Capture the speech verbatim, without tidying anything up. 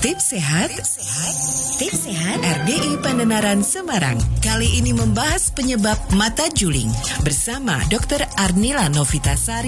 Tips Sehat, Tips Sehat R D I Pandenaran Semarang. Kali ini membahas penyebab mata juling bersama dokter Arnila Novitasari